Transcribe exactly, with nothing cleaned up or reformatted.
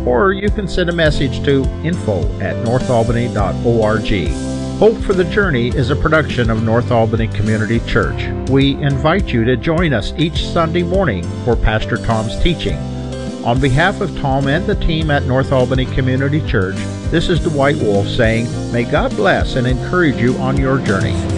or you can send a message to info at north albany dot org. Hope for the Journey is a production of North Albany Community Church. We invite you to join us each Sunday morning for Pastor Tom's teaching. On behalf of Tom and the team at North Albany Community Church, this is Dwight Wolf saying, may God bless and encourage you on your journey.